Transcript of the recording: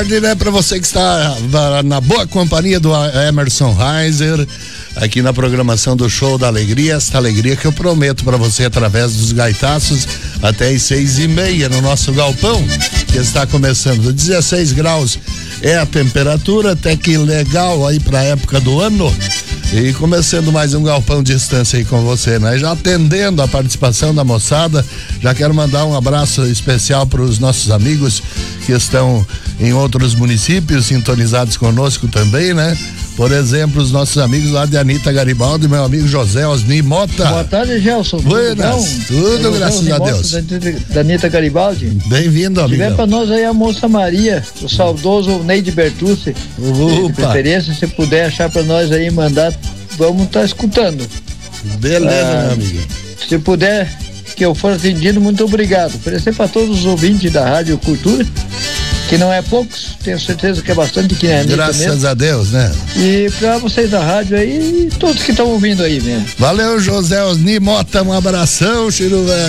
Né, para você que está na boa companhia do Emerson Reiser, aqui na programação do Show da Alegria, esta alegria que eu prometo para você através dos gaitaços até as 6:30 no nosso galpão, que está começando. 16 graus é a temperatura, até que legal aí para a época do ano. E começando mais um galpão de distância aí com você, né? Já atendendo a participação da moçada, já quero mandar um abraço especial para os nossos amigos que estão em outros municípios sintonizados conosco também, né? Por exemplo, os nossos amigos lá de Anita Garibaldi, meu amigo José Osni Mota. Boa tarde, Gelson. Buenas, tudo graças a Deus. Da Anita Garibaldi. Bem-vindo, amigo. Se tiver pra nós aí a moça Maria, o saudoso Neide Bertucci. De preferência, se puder achar pra nós aí, mandar, vamos estar escutando. Beleza, meu amigo. Se puder, que eu for atendido, muito obrigado. Oferecer pra todos os ouvintes da Rádio Cultura, que não é poucos, tenho certeza que é bastante, que é graças mesmo. A Deus, né? E pra vocês da rádio aí, e todos que estão ouvindo aí mesmo. Valeu, José Osni Mota, um abração, Chiruvé.